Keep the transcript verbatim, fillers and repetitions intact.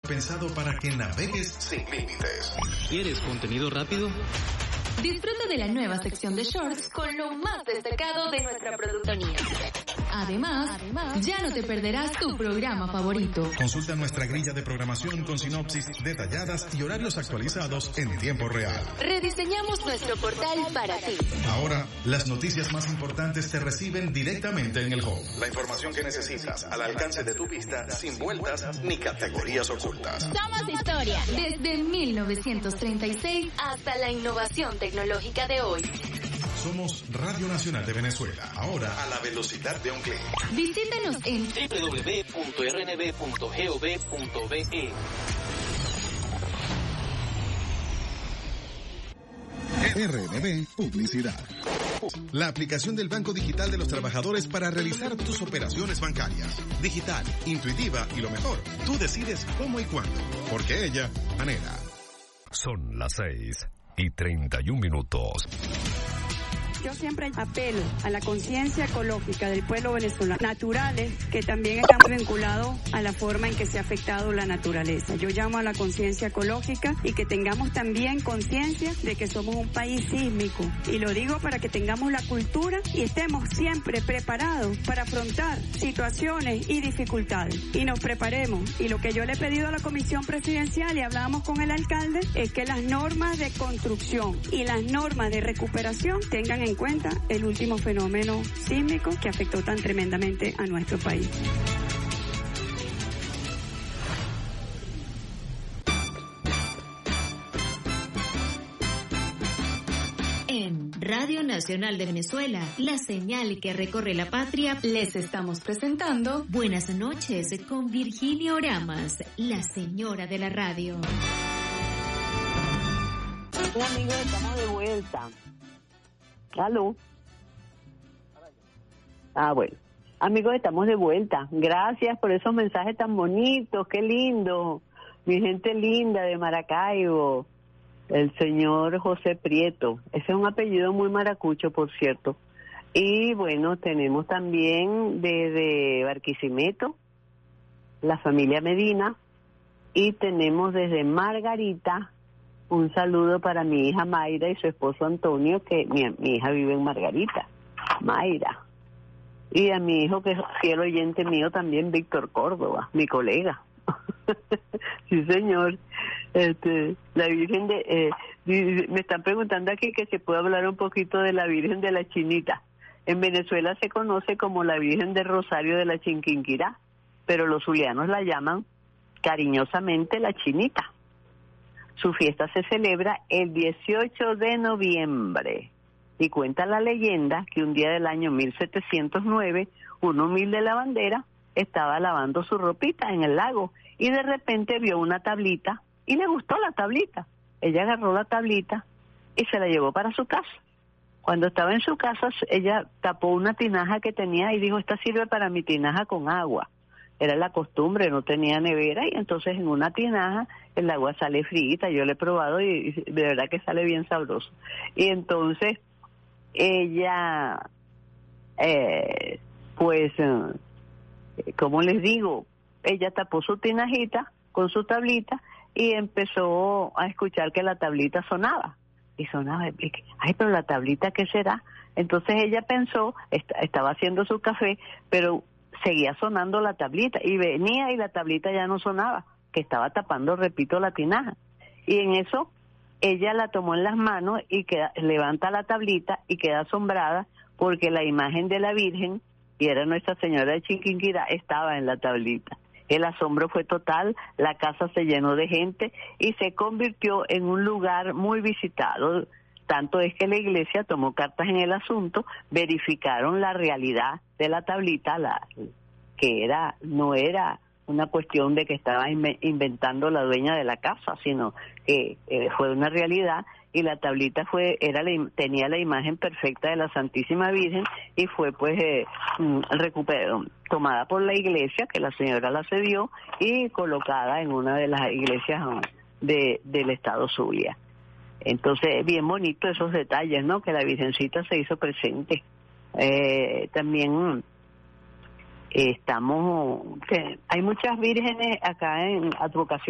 pensado para que navegues sin límites. ¿Quieres contenido rápido? Disfruta de la nueva sección de shorts con lo más destacado de nuestra productonía. Además, Además, ya no te perderás tu programa favorito. Consulta nuestra grilla de programación con sinopsis detalladas y horarios actualizados en tiempo real. Rediseñamos nuestro portal para ti. Ahora, las noticias más importantes se reciben directamente en el home. La información que necesitas al alcance de tu vista, sin vueltas ni categorías ocultas. Somos historia. Desde mil novecientos treinta y seis hasta la innovación tecnológica de hoy. Somos Radio Nacional de Venezuela, ahora a la velocidad de un clic. Visítanos en doble u doble u doble u punto r n b punto gov punto b e. R N B Publicidad. La aplicación del Banco Digital de los Trabajadores para realizar tus operaciones bancarias. Digital, intuitiva y lo mejor, tú decides cómo y cuándo, porque ella manera. Son las seis y treinta y un minutos. Yo siempre apelo a la conciencia ecológica del pueblo venezolano, naturales que también están vinculados a la forma en que se ha afectado la naturaleza. Yo llamo a la conciencia ecológica y que tengamos también conciencia de que somos un país sísmico. Y lo digo para que tengamos la cultura y estemos siempre preparados para afrontar situaciones y dificultades. Y nos preparemos. Y lo que yo le he pedido a la Comisión Presidencial y hablábamos con el alcalde es que las normas de construcción y las normas de recuperación tengan en en cuenta el último fenómeno sísmico que afectó tan tremendamente a nuestro país. En Radio Nacional de Venezuela, la señal que recorre la patria, les estamos presentando Buenas noches con Virginia Oramas, la señora de la radio. Hola amigos, estamos de vuelta. ¿Aló? Ah, bueno. Amigos, estamos de vuelta. Gracias por esos mensajes tan bonitos. Qué lindo. Mi gente linda de Maracaibo. El señor José Prieto. Ese es un apellido muy maracucho, por cierto. Y bueno, tenemos también desde Barquisimeto, la familia Medina. Y tenemos desde Margarita un saludo para mi hija Mayra y su esposo Antonio, que mi, mi hija vive en Margarita, Mayra. Y a mi hijo, que es fiel oyente mío también, Víctor Córdoba, mi colega. Sí, señor. Este, la Virgen de... Eh, me están preguntando aquí que se puede hablar un poquito de la Virgen de la Chinita. En Venezuela se conoce como la Virgen de Rosario de la Chinquinquirá, pero los zulianos la llaman cariñosamente la Chinita. Su fiesta se celebra el dieciocho de noviembre y cuenta la leyenda que un día del año mil setecientos nueve, un humilde lavandera estaba lavando su ropita en el lago y de repente vio una tablita y le gustó la tablita. Ella agarró la tablita y se la llevó para su casa. Cuando estaba en su casa, ella tapó una tinaja que tenía y dijo, esta sirve para mi tinaja con agua. Era la costumbre, no tenía nevera y entonces en una tinaja el agua sale frita, yo lo he probado y, y de verdad que sale bien sabroso. Y entonces ella, eh, pues, eh, ¿cómo les digo? Ella tapó su tinajita con su tablita y empezó a escuchar que la tablita sonaba. Y sonaba, ay, pero la tablita, ¿qué será? Entonces ella pensó, est- estaba haciendo su café, pero seguía sonando la tablita y venía y la tablita ya no sonaba, que estaba tapando, repito, la tinaja. Y en eso ella la tomó en las manos y queda, levanta la tablita y queda asombrada porque la imagen de la Virgen, y era Nuestra Señora de Chinquinquirá, estaba en la tablita. El asombro fue total, la casa se llenó de gente y se convirtió en un lugar muy visitado. Tanto es que la iglesia tomó cartas en el asunto, verificaron la realidad de la tablita, la que era no era una cuestión de que estaba inventando la dueña de la casa, sino que eh, fue una realidad, y la tablita fue era la, tenía la imagen perfecta de la Santísima Virgen y fue pues eh, recuperada, tomada por la iglesia, que la señora la cedió, y colocada en una de las iglesias de del estado Zulia. Entonces, bien bonito esos detalles, ¿no? Que la Virgencita se hizo presente. Eh, también eh, estamos, que hay muchas vírgenes acá en Advocación